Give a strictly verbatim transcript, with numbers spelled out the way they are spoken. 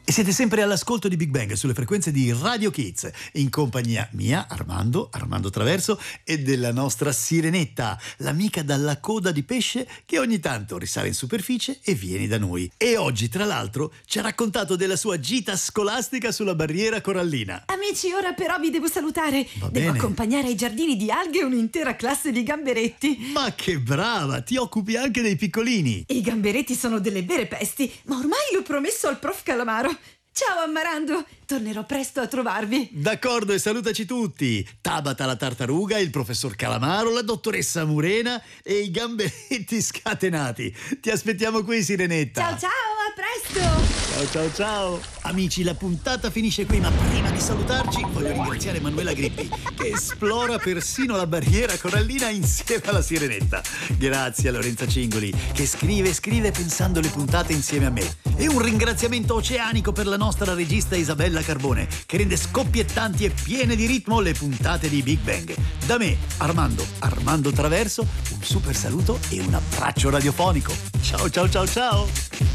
E siete sempre all'ascolto di Big Bang sulle frequenze di Radio Kids, in compagnia mia, Armando, Armando Traverso, e della nostra Sirenetta, l'amica dalla coda di pesce che ogni tanto risale in superficie e viene da noi. E oggi, tra l'altro, ci ha raccontato della sua gita scolastica sulla barriera corallina. Amici, ora però vi devo salutare. Va devo bene. accompagnare ai giardini di alghe un'intera classe di gamberetti. Ma che brava, ti occupi anche dei piccolini. I gamberetti sono delle vere pesti, ma ormai l'ho promesso al prof Calamaro. Ciao Ammarando, tornerò presto a trovarvi. D'accordo, e salutaci tutti. Tabata la tartaruga, il professor Calamaro, la dottoressa Murena e i gamberetti scatenati. Ti aspettiamo qui, Sirenetta. Ciao ciao, a presto. Ciao ciao ciao. Amici, la puntata finisce qui, ma prima di salutarci voglio ringraziare Emanuela Grippi, che esplora persino la barriera corallina insieme alla Sirenetta. Grazie a Lorenza Cingoli, che scrive e scrive pensando le puntate insieme a me. E un ringraziamento oceanico per la nostra regista Isabella Carbone, che rende scoppiettanti e piene di ritmo le puntate di Big Bang. Da me, Armando, Armando Traverso, un super saluto e un abbraccio radiofonico. Ciao ciao ciao ciao.